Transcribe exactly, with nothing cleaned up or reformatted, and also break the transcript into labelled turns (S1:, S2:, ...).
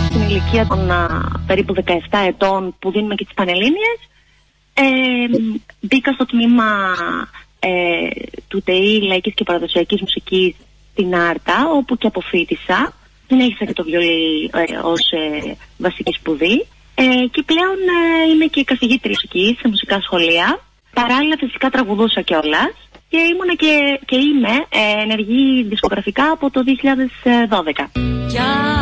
S1: στην ηλικία των α, περίπου δεκαεπτά ετών που δίνουμε και τις Πανελλήνιες, ε, μπήκα στο τμήμα ε, του ΤΕΗ Λαϊκής και Παραδοσιακής Μουσικής στην Άρτα, όπου και αποφοίτησα. Συνέχισα και το βιολί ε, ως ε, βασική σπουδή. Ε, και πλέον ε, είμαι και καθηγήτρια μουσικής σε μουσικά σχολεία. Παράλληλα φυσικά τραγουδούσα κιόλας και ήμουνα και, και είμαι ε, ενεργή δισκογραφικά από το δύο χιλιάδες δώδεκα.